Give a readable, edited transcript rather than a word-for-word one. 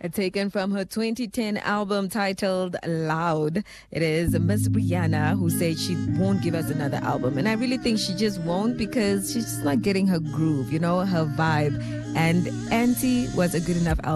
Taken from her 2010 album titled Loud. It is Miss Brianna who said she won't give us another album. And I really think she just won't because she's just not getting her groove, her vibe. And Auntie was a good enough album.